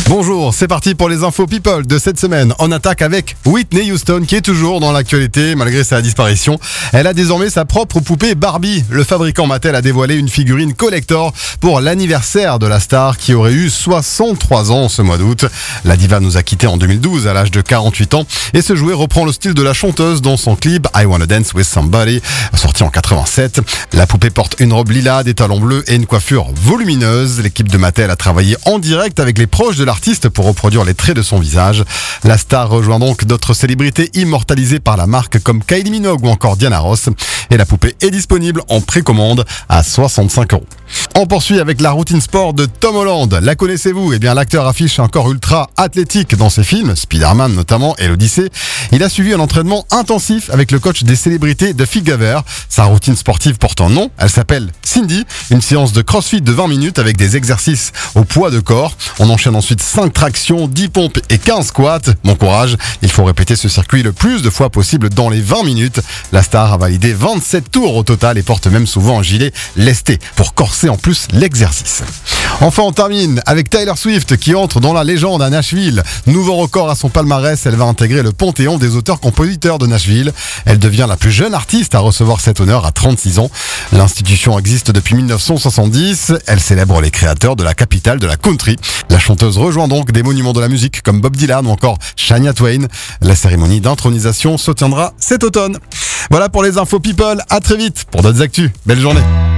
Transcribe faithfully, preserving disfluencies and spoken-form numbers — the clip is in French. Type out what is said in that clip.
Bonjour, c'est parti pour les infos people de cette semaine. On attaque avec Whitney Houston qui est toujours dans l'actualité malgré sa disparition. Elle a désormais sa propre poupée Barbie. Le fabricant Mattel a dévoilé une figurine collector pour l'anniversaire de la star qui aurait eu soixante-trois ans ce mois d'août. La diva nous a quittés en deux mille douze à l'âge de quarante-huit ans et ce jouet reprend le style de la chanteuse dans son clip I Wanna Dance With Somebody, sorti en quatre-vingt-sept. La poupée porte une robe lilas, des talons bleus et une coiffure volumineuse. L'équipe de Mattel a travaillé en direct avec les proches de l'artiste pour reproduire les traits de son visage. La star rejoint donc d'autres célébrités immortalisées par la marque comme Kylie Minogue ou encore Diana Ross. Et la poupée est disponible en précommande à soixante-cinq euros. On poursuit avec la routine sport de Tom Holland. La connaissez-vous? Eh bien, l'acteur affiche un corps ultra athlétique dans ses films, Spider-Man notamment et l'Odyssée. Il a suivi un entraînement intensif avec le coach des célébrités de Figaver. Sa routine sportive porte un nom. Elle s'appelle Cindy. Une séance de crossfit de vingt minutes avec des exercices au poids de corps. On enchaîne ensuite cinq tractions, dix pompes et quinze squats. Bon courage. Il faut répéter ce circuit le plus de fois possible dans les vingt minutes. La star a validé vingt-sept tours au total et porte même souvent un gilet lesté pour corser en plus l'exercice. Enfin, on termine avec Taylor Swift qui entre dans la légende à Nashville. Nouveau record à son palmarès, elle va intégrer le panthéon des auteurs-compositeurs de Nashville. Elle devient la plus jeune artiste à recevoir cet honneur à trente-six ans. L'institution existe depuis mille neuf cent soixante-dix. Elle célèbre les créateurs de la capitale de la country. La chanteuse rejoint donc des monuments de la musique comme Bob Dylan ou encore Shania Twain. La cérémonie d'intronisation se tiendra cet automne. Voilà pour les infos people. À très vite pour d'autres actus. Belle journée.